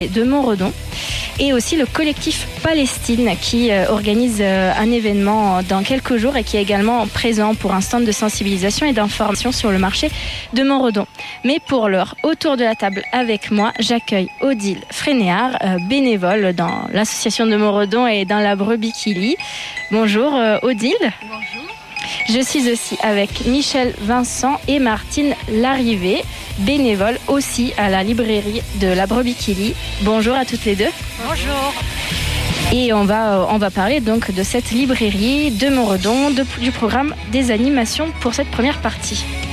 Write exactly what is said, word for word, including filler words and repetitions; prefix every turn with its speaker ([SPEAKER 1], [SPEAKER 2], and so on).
[SPEAKER 1] de Montredon et aussi le collectif Palestine qui euh, organise euh, un événement dans quelques jours et qui est également présent pour un stand de sensibilisation et d'information sur le marché de Montredon. Mais pour l'heure, autour de la table avec moi, j'accueille Odile Frénéard, euh, bénévole dans l'association de Montredon et dans la brebis qui lit. Bonjour euh, Odile.
[SPEAKER 2] Bonjour.
[SPEAKER 1] Je suis aussi avec Michel Vincent et Martine Larrivée, bénévoles aussi à la librairie de la brebis qui lit. Bonjour à toutes les deux.
[SPEAKER 2] Bonjour.
[SPEAKER 1] Et on va, on va parler donc de cette librairie de Montredon, de, du programme des animations pour cette première partie.